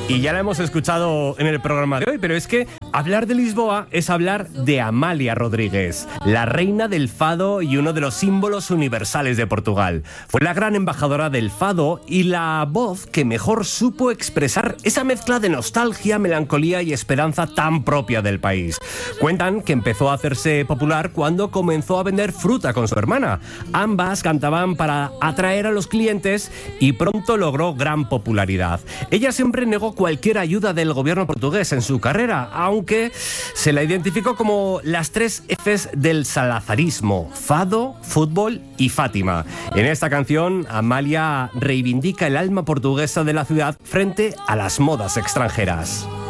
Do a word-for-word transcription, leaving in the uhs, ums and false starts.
Y ya la hemos escuchado en el programa de hoy, pero es que hablar de Lisboa es hablar de Amália Rodríguez, la reina del fado y uno de los símbolos universales de Portugal. Fue la gran embajadora del fado y la voz que mejor supo expresar esa mezcla de nostalgia, melancolía y esperanza tan propia del país. Cuentan que empezó a hacerse popular cuando comenzó a vender fruta con su hermana. Ambas cantaban para atraer a los clientes y pronto logró gran popularidad. Ella siempre negó cualquier ayuda del gobierno portugués en su carrera, aunque se la identificó como las tres Fs del salazarismo: fado, fútbol y Fátima. En esta canción, Amália reivindica el alma portuguesa de la ciudad frente a las modas extranjeras.